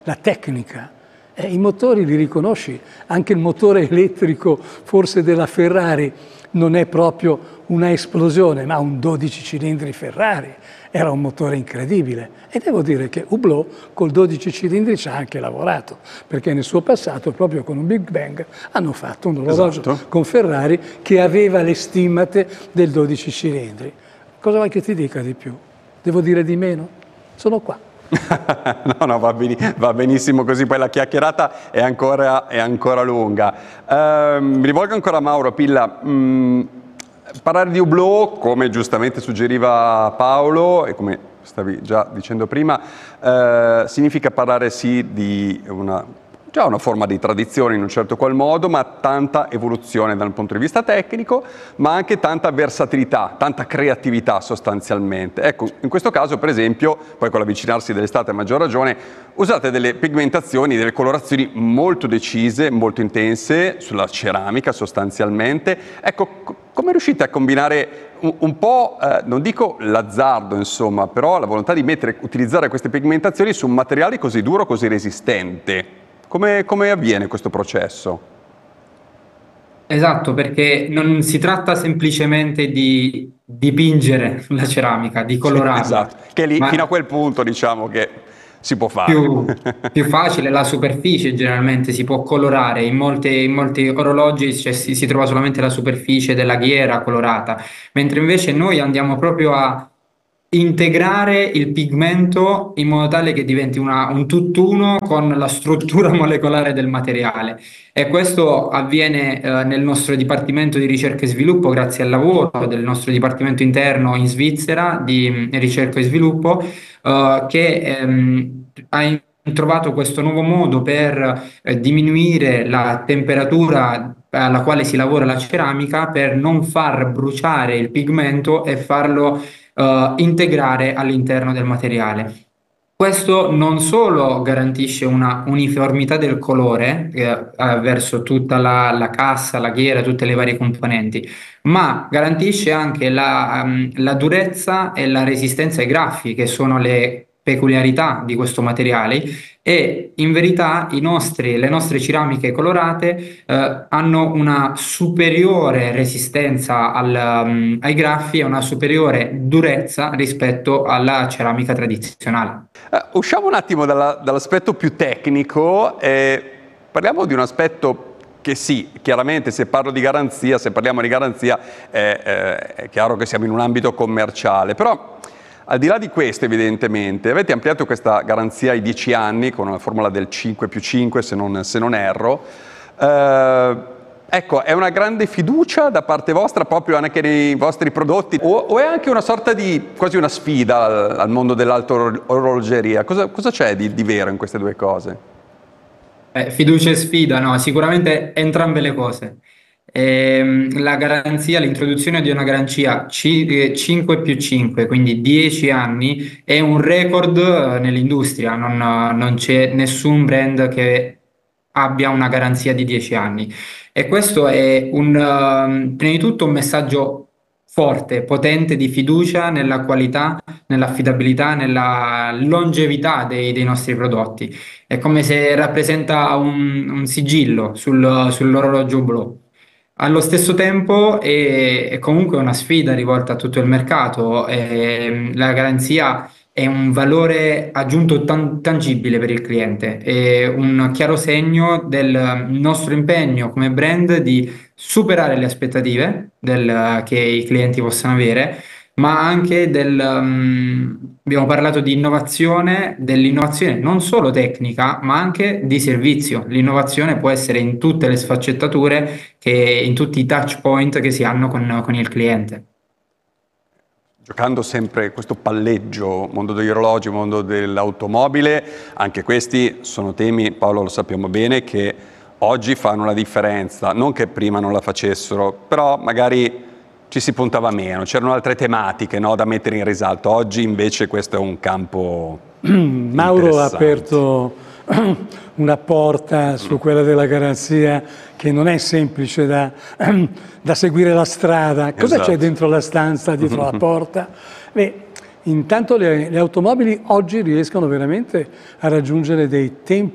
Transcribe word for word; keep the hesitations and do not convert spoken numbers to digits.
la tecnica. Eh, I motori li riconosci, anche il motore elettrico forse della Ferrari non è proprio una esplosione, ma un dodici cilindri Ferrari, era un motore incredibile. E devo dire che Hublot col dodici cilindri ci ha anche lavorato, perché nel suo passato, proprio con un Big Bang, hanno fatto un orologio Esatto. con Ferrari che aveva le stimmate del dodici cilindri. Cosa vuoi che ti dica di più? Devo dire di meno? Sono qua. No, no, va, beni- va benissimo così, poi la chiacchierata è ancora, è ancora lunga. Ehm, mi rivolgo ancora a Mauro Pilla. Mm, parlare di Hublot, come giustamente suggeriva Paolo e come stavi già dicendo prima, eh, significa parlare sì di una, già una forma di tradizione in un certo qual modo, ma tanta evoluzione dal punto di vista tecnico, ma anche tanta versatilità, tanta creatività sostanzialmente. Ecco, in questo caso per esempio, poi con l'avvicinarsi dell'estate a maggior ragione, usate delle pigmentazioni, delle colorazioni molto decise, molto intense sulla ceramica sostanzialmente. Ecco, co- come riuscite a combinare un, un po', eh, non dico l'azzardo insomma, però la volontà di mettere, utilizzare queste pigmentazioni su un materiale così duro, così resistente? Come, come avviene questo processo? Esatto, perché non si tratta semplicemente di dipingere la ceramica, di Sì, colorarla, esatto, che lì fino a ma quel punto diciamo che si può fare. più, più facile, la superficie generalmente si può colorare, in molti, in molti orologi cioè, si, si trova solamente la superficie della ghiera colorata, mentre invece noi andiamo proprio a integrare il pigmento in modo tale che diventi una- un tutt'uno con la struttura molecolare del materiale. E questo avviene eh, nel nostro Dipartimento di Ricerca e Sviluppo, grazie al lavoro del nostro Dipartimento interno in Svizzera di mm, ricerca e sviluppo, eh, che ehm, ha in- trovato questo nuovo modo per eh, diminuire la temperatura alla quale si lavora la ceramica per non far bruciare il pigmento e farlo eh, integrare all'interno del materiale. Questo non solo garantisce una uniformità del colore eh, eh, verso tutta la, la cassa, la ghiera, tutte le varie componenti, ma garantisce anche la, ehm, la durezza e la resistenza ai graffi, che sono le peculiarità di questo materiale. E in verità i nostri, le nostre ceramiche colorate eh, hanno una superiore resistenza al, um, ai graffi e una superiore durezza rispetto alla ceramica tradizionale. Eh, usciamo un attimo dalla- dall'aspetto più tecnico e parliamo di un aspetto che sì, chiaramente se parlo di garanzia, se parliamo di garanzia eh, eh, è chiaro che siamo in un ambito commerciale, però al di là di questo evidentemente avete ampliato questa garanzia ai dieci anni con una formula del cinque più cinque se non, se non erro. Eh, ecco, è una grande fiducia da parte vostra proprio anche nei vostri prodotti o, o è anche una sorta di quasi una sfida al, al mondo dell'alta or- orologeria? Cosa, cosa c'è di, di vero in queste due cose? Eh, fiducia e sfida, no, sicuramente entrambe le cose. Ehm, la garanzia, l'introduzione di una garanzia ci- eh, cinque più cinque, quindi dieci anni, è un record eh, nell'industria. Non, non c'è nessun brand che abbia una garanzia di dieci anni. E questo è un, ehm, prima di tutto un messaggio forte, potente di fiducia nella qualità, nell'affidabilità, nella longevità dei dei nostri prodotti. È come se rappresenta un, un sigillo sul- sull'orologio blu. Allo stesso tempo è, è comunque una sfida rivolta a tutto il mercato. E la garanzia è un valore aggiunto tan- tangibile per il cliente, è un chiaro segno del nostro impegno come brand di superare le aspettative del- che i clienti possano avere, ma anche del, um, abbiamo parlato di innovazione, dell'innovazione non solo tecnica, ma anche di servizio. L'innovazione può essere in tutte le sfaccettature, che, in tutti i touch point che si hanno con, con il cliente. Giocando sempre questo palleggio, mondo degli orologi, mondo dell'automobile, anche questi sono temi, Paolo lo sappiamo bene, che oggi fanno la differenza, non che prima non la facessero, però magari ci si puntava meno, c'erano altre tematiche, no, da mettere in risalto, oggi invece questo è un campo Mauro ha interessante. aperto una porta su quella della garanzia che non è semplice da, da seguire la strada. Cosa Esatto. c'è dentro la stanza, dietro la porta? Beh, Intanto le, le automobili oggi riescono veramente a raggiungere dei tempi